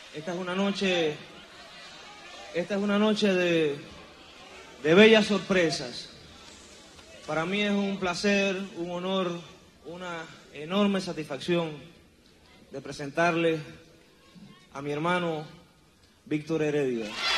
Esta es una noche de bellas sorpresas. Para mí es un placer, un honor, una enorme satisfacción de presentarle a mi hermano Víctor Heredia.